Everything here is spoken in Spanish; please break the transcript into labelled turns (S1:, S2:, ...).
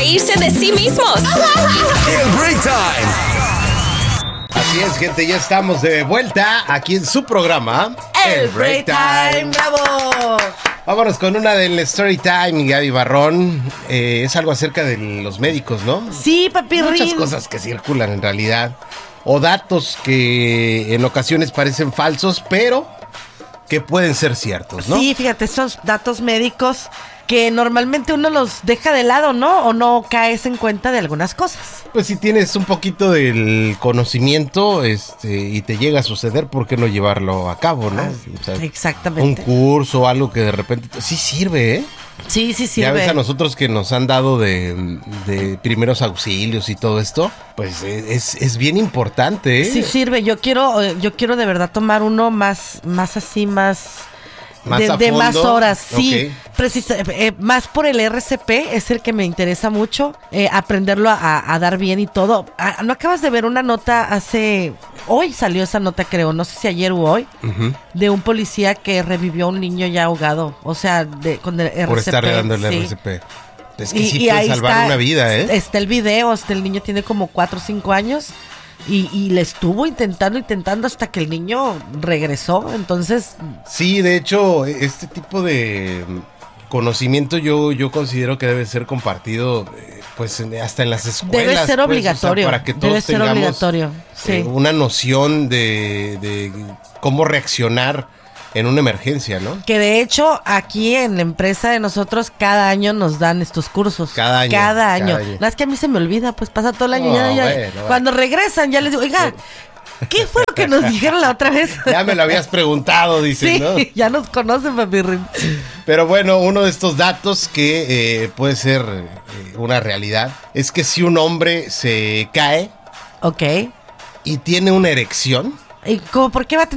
S1: reírse de sí mismos.
S2: El Break Time.
S3: Así es, gente, ya estamos de vuelta aquí en su programa,
S4: El Break Time. ¡Bravo!
S3: Vámonos con una del Story Time, Gaby Barrón. Es algo acerca de los médicos, ¿no?
S4: Sí, papi
S3: Muchas
S4: Rin.
S3: cosas que circulan en realidad. O datos que en ocasiones parecen falsos, pero que pueden ser ciertos, ¿no?
S4: Sí, fíjate, esos datos médicos que normalmente uno los deja de lado, ¿no? O no caes en cuenta de algunas cosas.
S3: Pues si tienes un poquito del conocimiento y te llega a suceder, ¿por qué no llevarlo a cabo, no? O sea,
S4: Exactamente.
S3: un curso o algo que de repente... Sí sirve, ¿eh?
S4: Sí, sí
S3: Ya ves
S4: sirve.
S3: a nosotros que nos han dado de primeros auxilios y todo esto, pues es bien importante, ¿eh?
S4: Sí sirve. Yo quiero de verdad tomar uno más así, más
S3: Más a
S4: de más
S3: fondo.
S4: horas. Sí,
S3: Ok.
S4: más por el RCP es el que me interesa mucho, aprenderlo a dar bien y todo. ¿No acabas de ver una nota hoy salió esa nota, creo, no sé si ayer o hoy,
S3: Ujú.
S4: de un policía que revivió a un niño ya ahogado, o sea, con el RCP.
S3: Por estarle dando el
S4: sí.
S3: RCP. Es que sí puede salvar una vida, ¿eh?
S4: Está el video, el niño tiene como 4 o 5 años y le estuvo intentando hasta que el niño regresó, entonces...
S3: Sí, de hecho, este tipo de conocimiento yo considero que debe ser compartido, pues hasta en las escuelas.
S4: Debe ser
S3: pues,
S4: obligatorio.
S3: para que todos
S4: Debe ser
S3: tengamos
S4: obligatorio. Sí.
S3: una noción de cómo reaccionar en una emergencia, ¿no?
S4: Que de hecho aquí en la empresa de nosotros cada año nos dan estos cursos.
S3: Cada año.
S4: Cada año. No, es que a mí se me olvida, pues pasa todo el año.
S3: No,
S4: ya.
S3: bueno.
S4: Cuando regresan ya les digo, oiga, ¿qué fue lo que nos dijeron la otra vez?
S3: Ya me lo habías preguntado, dicen,
S4: Sí,
S3: ¿no?
S4: ya nos conocen, papi Rin.
S3: Pero bueno, uno de estos datos que puede ser una realidad es que si un hombre se cae
S4: Ok.
S3: y tiene una erección,
S4: ¿Y por qué va a tener